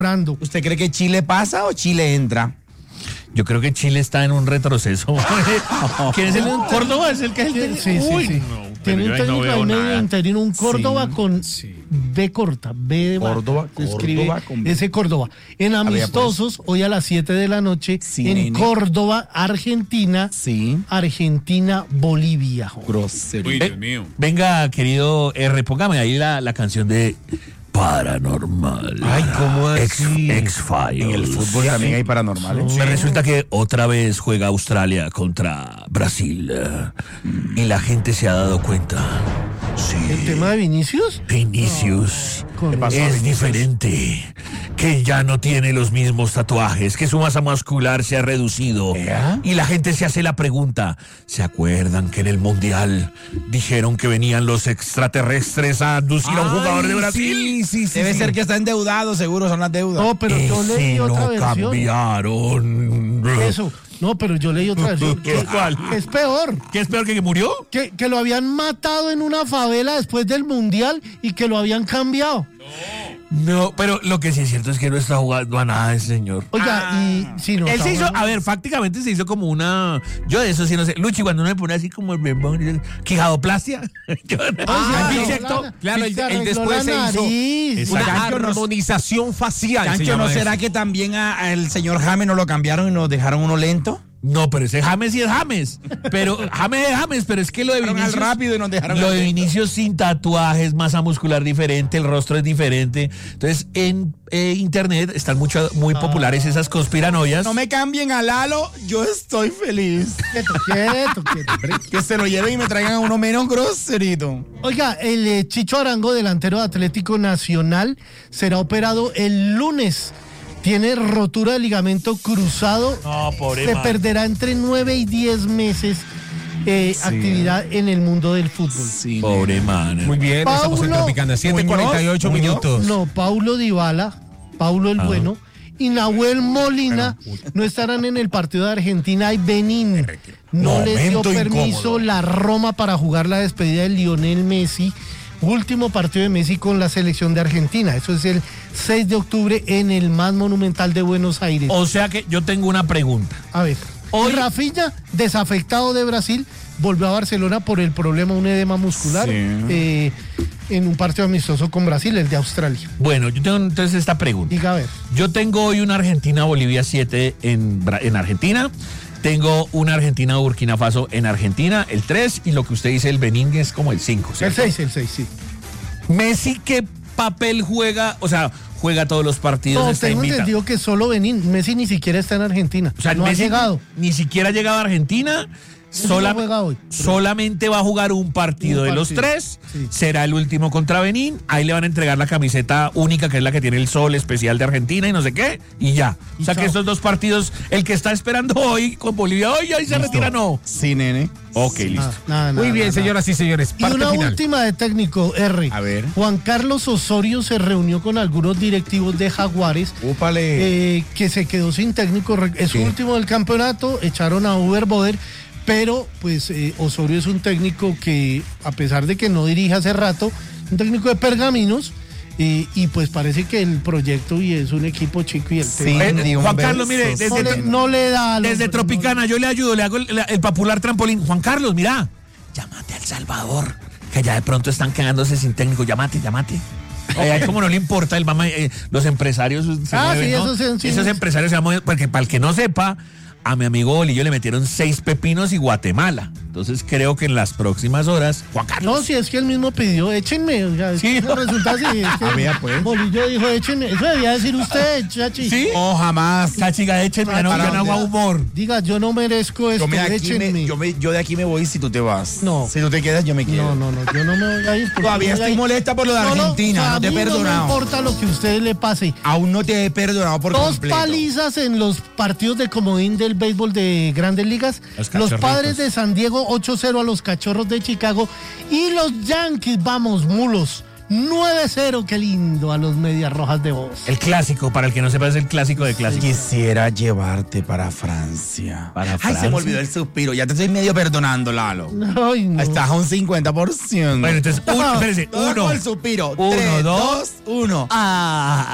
Brando. ¿Usted cree que Chile pasa o Chile entra? Yo creo que Chile está en un retroceso. ¿Quién es el Córdoba? ¿Es el que es el Sí. No, Tiene un técnico ahí medio interino, un Córdoba con B corta, B de Córdoba, se escribe Córdoba con B. ese Córdoba. En amistosos, hoy a las 7 de la noche, Sí, en nene. Córdoba, Argentina, Sí. Argentina-Bolivia. Grosería. Uy, Dios mío. Venga, querido R, póngame ahí la canción de Paranormal. Ay, ¿cómo así? X-Files. En el fútbol también hay paranormales. Me resulta que otra vez juega Australia contra Brasil y la gente se ha dado cuenta. Sí. ¿El tema de Vinicius? Vinicius ¿Qué pasó, es diferente, que ya no tiene los mismos tatuajes, que su masa muscular se ha reducido. Y la gente se hace la pregunta, ¿se acuerdan que en el Mundial dijeron que venían los extraterrestres a abducir a un jugador de Brasil? Sí. Debe ser que está endeudado, seguro son las deudas. No, pero yo leí Ese otra lo versión. cambiaron. Eso. No, pero yo leí otra versión. ¿Cuál? Es peor. ¿Qué es peor que murió? Que lo habían matado en una favela después del Mundial y que lo habían cambiado. No, pero lo que sí es cierto es que no está jugando a nada ese señor. Oiga, y si no. Él se hizo, estamos- a ver, fácticamente se hizo como una. Yo de eso sí no sé. Luchi, cuando uno me pone así como el bembón, quijadoplastia. Claro, él se arregló después la se hizo nariz. una Chancho, no- armonización facial. se Chancho, llama ¿no eso. será que también al señor James no lo cambiaron y nos dejaron uno lento? No, pero ese James sí es James. Pero James es James, pero es que lo de Dejaron al Vinicius. rápido y nos dejaron Lo al de lento. Vinicius sin tatuajes, masa muscular diferente, el rostro es diferente. Entonces, en internet están muy populares esas conspiranoias. No me cambien a Lalo, yo estoy feliz. Quieto. Que se lo lleven y me traigan a uno menos groserito. Oiga, el Chicho Arango, delantero de Atlético Nacional, será operado el lunes. Tiene rotura de ligamento cruzado. No, pobre Se man. perderá entre 9 y 10 meses actividad en el mundo del fútbol. Sí, Pobre man. Muy bien, estamos en Paulo Tropicana. 7:48 Muñoz. minutos. No, Paulo Dybala, Paulo el Bueno y Nahuel Molina no estarán en el partido de Argentina y Benín. No les dio Momento permiso incómodo. la Roma para jugar la despedida de Lionel Messi. Último partido de Messi con la selección de Argentina. Eso es el 6 de octubre en el más monumental de Buenos Aires. O sea que yo tengo una pregunta. A ver, hoy Rafinha, desafectado de Brasil, volvió a Barcelona por el problema, un edema muscular, en un partido amistoso con Brasil, el de Australia. Bueno, yo tengo entonces esta pregunta. Diga, a ver. Yo tengo hoy una Argentina-Bolivia 7 en Argentina. Tengo una Argentina-Burkina Faso en Argentina, el 3, y lo que usted dice, el Benín es como el 5. El 6, sí. Messi, ¿qué papel juega? O sea, juega todos los partidos, No, está tengo invitado. entendido que solo Benín. Messi ni siquiera está en Argentina. O sea, no Messi ha llegado. ni siquiera ha llegado a Argentina. No juega hoy. Solamente va a jugar un partido de los partido, 3. sí. Será el último contra Benín. Ahí le van a entregar la camiseta única, que es la que tiene el sol especial de Argentina y no sé qué. Y ya. Y O sea que chao. estos dos partidos, el que está esperando hoy con Bolivia, hoy ahí se retira, no. Sí, nene. Ok, listo. Nada, Muy bien, señoras y señores. Y Parte una final. última de técnico, R. A ver. Juan Carlos Osorio se reunió con algunos directivos de Jaguares. Úpale. Que se quedó sin técnico, es su último del campeonato, echaron a Uber Boder, pero pues Osorio es un técnico que, a pesar de que no dirige hace rato, un técnico de pergaminos, y pues parece que el proyecto y es un equipo chico y el Sí. tema Juan Carlos, mire, no le da al desde hombre, Tropicana, yo le ayudo, le hago el popular trampolín. Juan Carlos, mira, llámate a El Salvador, que ya de pronto están quedándose sin técnico, llámate. Ahí como no le importa, los empresarios se Ah, mueven, sí, ¿no? esos sí. Esos empresarios se mueven, porque para el que no sepa, a mi amigo Bolillo le metieron 6 pepinos y Guatemala. Entonces creo que en las próximas horas, Juan Carlos. No, si es que él mismo pidió, échenme. O sea, Sí. resulta así. Es que Vea, pues. Bolillo dijo, échenme. Eso debía decir usted, chachi. ¿Sí? No, jamás. Cachiga, échenme, ya no ¿Para hago dónde? humor. Diga, yo no merezco esto, échenme. Yo de aquí me voy si tú te vas. No. Si tú te quedas, yo me quedo. No, yo no me voy a ir. porque Todavía voy a estoy ir. molesta por lo de Argentina, no te he a mí perdonado. No me importa lo que a usted le pase. Aún no te he perdonado por 2 completo. palizas en los partidos de comodín del béisbol de Grandes Ligas. Los Los Cachorritos. Padres de San Diego 8-0 a los Cachorros de Chicago. Y los Yankees, vamos, mulos, 9-0, qué lindo, a los Medias Rojas de Boston. El clásico, para el que no sepa, es el clásico de clásicos. Quisiera llevarte para Francia. ¿Para Ay, se Francia? me olvidó el suspiro. Ya te estoy medio perdonando, Lalo. Ay, no. Estás a un 50%. Bueno, entonces, espérese, Todo uno. con el suspiro. Uno, 3, dos. 2, 1. Ah.